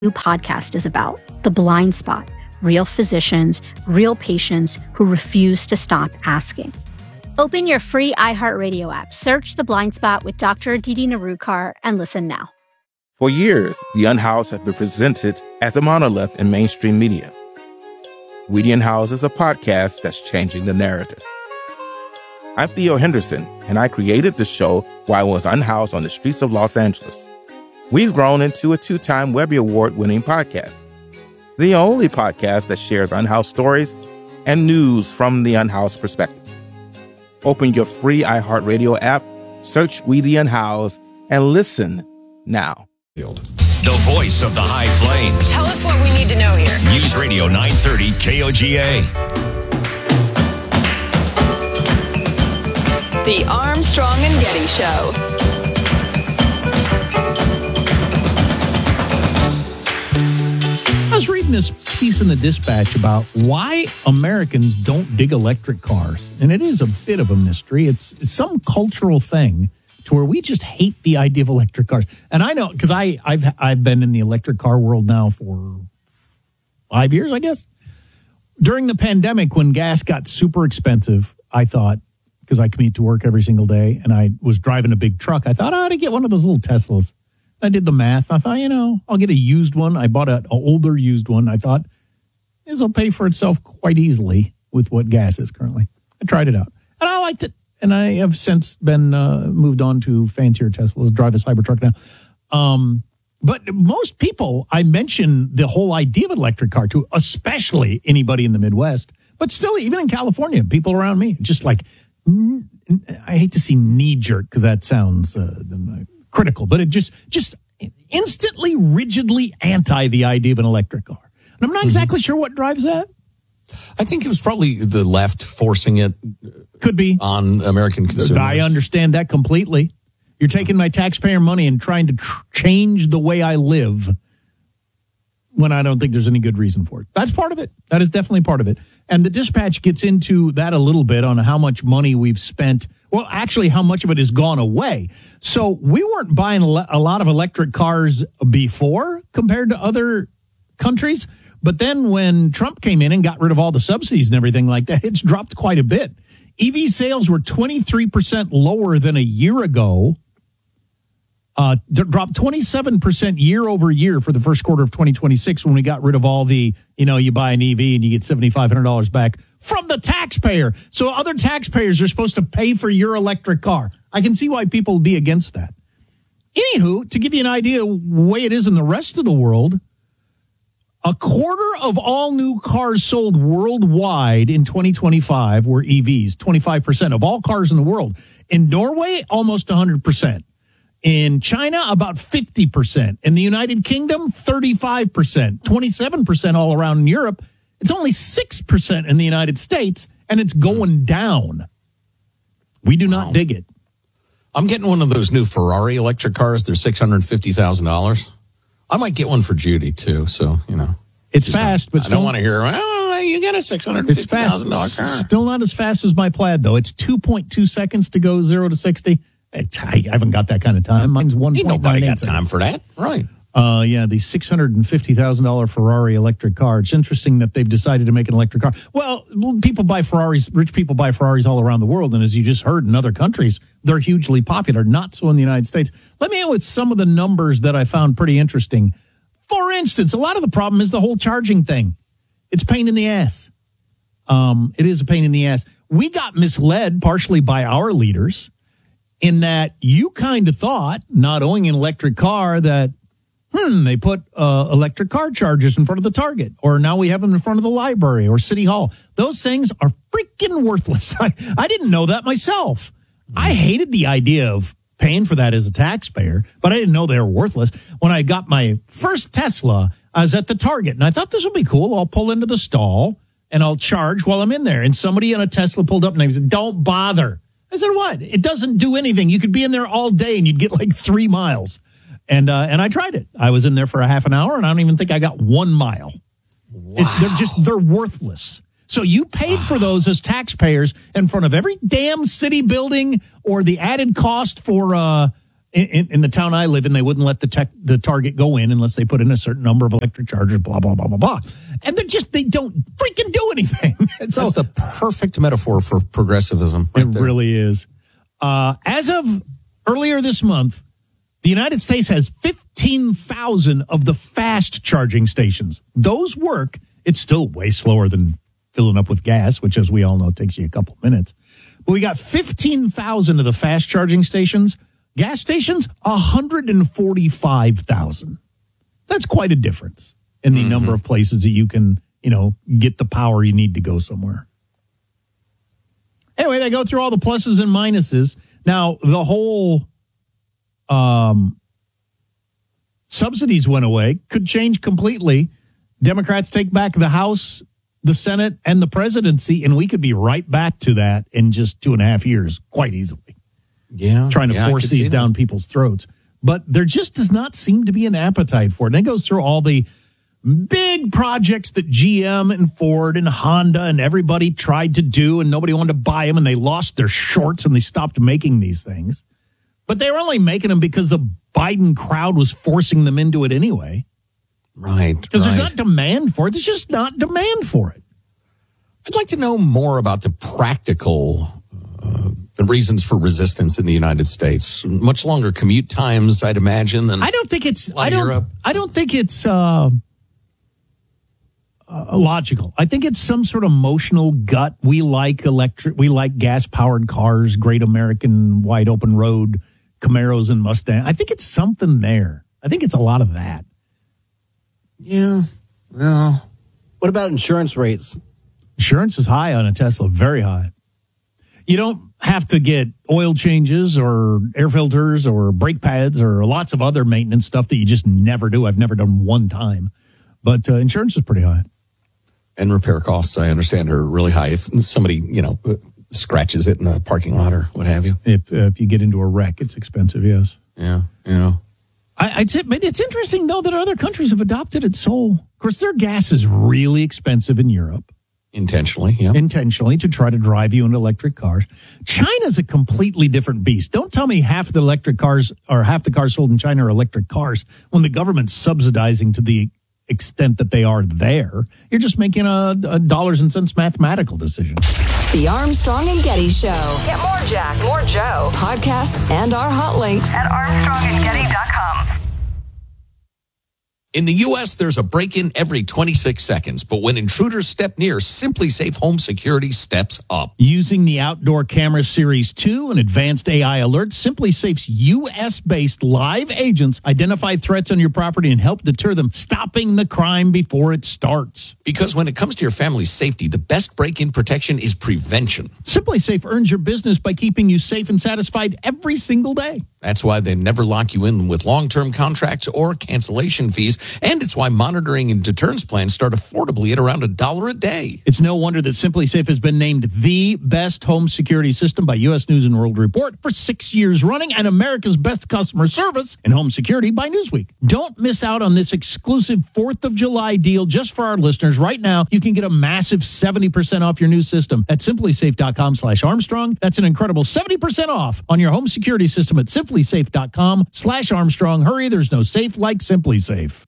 new podcast is about. The Blind Spot, real physicians, real patients who refuse to stop asking. Open your free iHeartRadio app, search The Blind Spot with Dr. Aditi Narukar, and listen now. For years, The Unhoused have been presented as a monolith in mainstream media. We the Unhoused is a podcast that's changing the narrative. I'm Theo Henderson, and I created the show while I was unhoused on the streets of Los Angeles. We've grown into a 2-time Webby Award-winning podcast, the only podcast that shares unhoused stories and news from the unhoused perspective. Open your free iHeartRadio app, search We the Unhoused, and listen now. The voice of the High Plains. Tell us what we need to know here. News Radio 930 KOGA. The Armstrong and Getty Show. I was reading this piece in the Dispatch about why Americans don't dig electric cars. And it is a bit of a mystery. It's some cultural thing to where we just hate the idea of electric cars. And I know, because I've been in the electric car world now for 5 years, I guess. During the pandemic, when gas got super expensive, I thought, because I commute to work every single day and I was driving a big truck, I thought I ought to get one of those little Teslas. I did the math. I thought, I'll get a used one. I bought an older used one. I thought this will pay for itself quite easily with what gas is currently. I tried it out and I liked it. And I have since been moved on to fancier Teslas, drive a Cybertruck now. But most people, I mention the whole idea of an electric car to, especially anybody in the Midwest, but still, even in California, people around me, just like, I hate to see knee jerk because that sounds critical, but it just instantly, rigidly anti the idea of an electric car. And I'm not exactly sure what drives that. I think it was probably the left forcing it. Could be. On American consumers. I understand that completely. You're taking my taxpayer money and trying to change the way I live when I don't think there's any good reason for it. That's part of it. That is definitely part of it. And the Dispatch gets into that a little bit on how much money we've spent. Well, actually, how much of it has gone away. So we weren't buying a lot of electric cars before compared to other countries. But then when Trump came in and got rid of all the subsidies and everything like that, it's dropped quite a bit. EV sales were 23% lower than a year ago. Dropped 27% year over year for the first quarter of 2026 when we got rid of all the, you buy an EV and you get $7,500 back from the taxpayer. So other taxpayers are supposed to pay for your electric car. I can see why people would be against that. Anywho, to give you an idea of the way it is in the rest of the world, a quarter of all new cars sold worldwide in 2025 were EVs, 25% of all cars in the world. In Norway, almost 100%. In China, about 50%. In the United Kingdom, 35%. 27% all around in Europe. It's only 6% in the United States, and it's going down. We do not dig it. I'm getting one of those new Ferrari electric cars. They're $650,000. I might get one for Judy, too, so, It's fast, but I don't want to hear, you get a $650,000 car. Still not as fast as my Plaid, though. It's 2.2 seconds to go 0 to 60. I haven't got that kind of time. Mine's 1.9. Nobody got time for that, right? The $650,000 Ferrari electric car. It's interesting that they've decided to make an electric car. Well, people buy Ferraris, rich people buy Ferraris all around the world, and as you just heard, in other countries, they're hugely popular, not so in the United States. Let me end with some of the numbers that I found pretty interesting. For instance, a lot of the problem is the whole charging thing. It's a pain in the ass. It is a pain in the ass. We got misled partially by our leaders in that you kind of thought, not owning an electric car, that, they put electric car chargers in front of the Target, or now we have them in front of the library or City Hall. Those things are freaking worthless. I didn't know that myself. I hated the idea of paying for that as a taxpayer, but I didn't know they were worthless. When I got my first Tesla, I was at the Target, and I thought this would be cool. I'll pull into the stall, and I'll charge while I'm in there. And somebody in a Tesla pulled up, and they said, don't bother. I said, what? It doesn't do anything. You could be in there all day, and you'd get like 3 miles. And I tried it. I was in there for a half an hour, and I don't even think I got 1 mile. Wow. They're worthless. So you paid for those as taxpayers in front of every damn city building, or the added cost for in the town I live in, they wouldn't let the Target go in unless they put in a certain number of electric chargers, blah, blah, blah, blah, blah. And they don't freaking do anything. That's the perfect metaphor for progressivism. It really is. As of earlier this month, the United States has 15,000 of the fast charging stations. Those work. It's still way slower than filling up with gas, which, as we all know, takes you a couple minutes. But we got 15,000 of the fast charging stations. Gas stations, 145,000. That's quite a difference in the number of places that you can, get the power you need to go somewhere. Anyway, they go through all the pluses and minuses. Now, the whole subsidies went away, could change completely. Democrats take back the House, the Senate, and the presidency, and we could be right back to that in just 2.5 years, quite easily. Yeah. Trying to force these down people's throats. But there just does not seem to be an appetite for it. And it goes through all the big projects that GM and Ford and Honda and everybody tried to do, and nobody wanted to buy them, and they lost their shorts and they stopped making these things. But they were only making them because the Biden crowd was forcing them into it anyway. Right. Because there's not demand for it. There's just not demand for it. I'd like to know more about the practical the reasons for resistance in the United States. Much longer commute times, I'd imagine, than I don't think it's Europe. I don't think it's logical. I think it's some sort of emotional gut. We like gas-powered cars, great American wide open road Camaros and Mustangs. I think it's something there. I think it's a lot of that. Yeah. Well, what about insurance rates? Insurance is high on a Tesla, very high. You don't have to get oil changes or air filters or brake pads or lots of other maintenance stuff that you just never do. I've never done one time. But insurance is pretty high. And repair costs, I understand, are really high. If somebody, scratches it in the parking lot or what have you. If you get into a wreck, it's expensive, yes. Yeah, It's interesting, though, that other countries have adopted it so. Of course, their gas is really expensive in Europe. Intentionally, yeah. Intentionally, to try to drive you into electric cars. China's a completely different beast. Don't tell me half the electric cars or half the cars sold in China are electric cars when the government's subsidizing to the extent that they are there. You're just making a dollars and cents mathematical decision. The Armstrong and Getty Show. Get more Jack, more Joe. Podcasts and our hot links At ArmstrongandGetty.com. In the U.S., there's a break-in every 26 seconds, but when intruders step near, SimpliSafe Home Security steps up. Using the Outdoor Camera Series 2 and advanced AI alerts, SimpliSafe's U.S.-based live agents identify threats on your property and help deter them, stopping the crime before it starts. Because when it comes to your family's safety, the best break-in protection is prevention. SimpliSafe earns your business by keeping you safe and satisfied every single day. That's why they never lock you in with long-term contracts or cancellation fees. And it's why monitoring and deterrence plans start affordably at around $1 a day. It's no wonder that SimpliSafe has been named the best home security system by U.S. News and World Report for 6 years running and America's best customer service in home security by Newsweek. Don't miss out on this exclusive 4th of July deal just for our listeners. Right now, you can get a massive 70% off your new system at SimpliSafe.com/Armstrong. That's an incredible 70% off on your home security system at SimpliSafe.com/Armstrong. Hurry, there's no safe like SimpliSafe.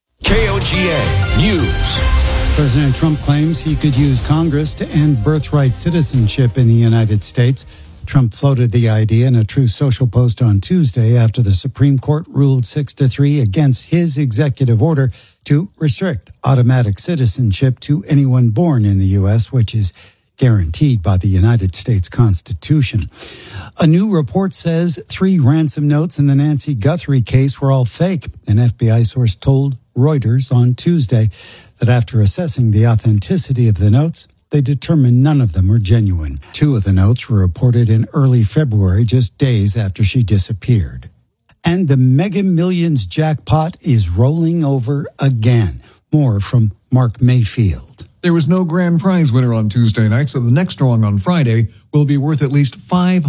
KOGA News. President Trump claims he could use Congress to end birthright citizenship in the United States. Trump floated the idea in a Truth Social post on Tuesday after the Supreme Court ruled 6-3 against his executive order to restrict automatic citizenship to anyone born in the U.S., which is guaranteed by the United States Constitution. A new report says 3 ransom notes in the Nancy Guthrie case were all fake. An FBI source told Reuters on Tuesday that after assessing the authenticity of the notes, they determined none of them were genuine. 2 of the notes were reported in early February, just days after she disappeared. And the Mega Millions jackpot is rolling over again. More from Mark Mayfield. There was no grand prize winner on Tuesday night, so the next drawing on Friday will be worth at least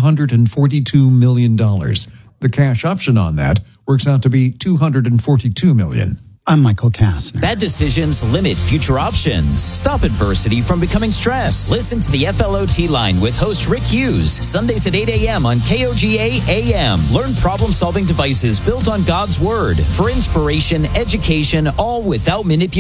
$542 million. The cash option on that works out to be $242 million. I'm Michael Kastner. Bad decisions limit future options. Stop adversity from becoming stress. Listen to the FLOT Line with host Rick Hughes, Sundays at 8 a.m. on KOGA AM. Learn problem-solving devices built on God's Word for inspiration, education, all without manipulation.